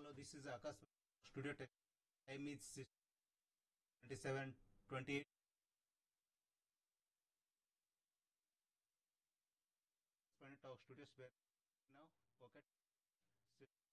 Hello, this is Akash Studio Tech. Time is 27:28. Planet Talk Studios where now pocket